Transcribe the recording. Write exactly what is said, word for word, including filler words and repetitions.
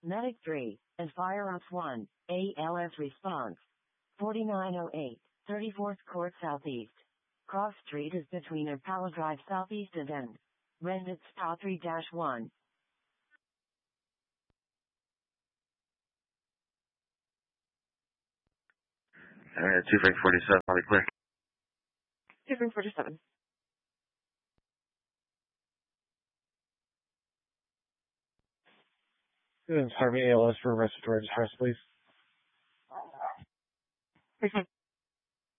Medic three, and Fire Ops one, A L S response. forty-nine oh eight, thirty-fourth Court Southeast. Cross Street is between Impala Drive Southeast and End. Rendit Spa three dash one. Alright, two Frank forty-seven, I'll be clear. two Frank forty-seven. Army A L S for respiratory distress, please.